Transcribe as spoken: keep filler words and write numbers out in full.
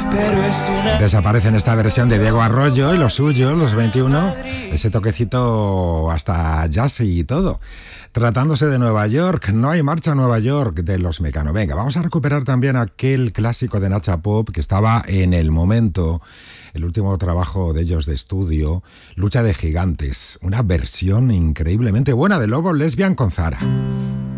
pero es una... Desaparece en esta versión de Diego Arroyo y los suyos, los veintiuno, ese toquecito hasta jazz y todo. Tratándose de Nueva York, no hay marcha a Nueva York de los Mecano. Venga, vamos a recuperar también aquel clásico de Nacha Pop que estaba en el momento, el último trabajo de ellos de estudio, Lucha de Gigantes, una versión increíblemente buena de Lobo Lesbian con Zara.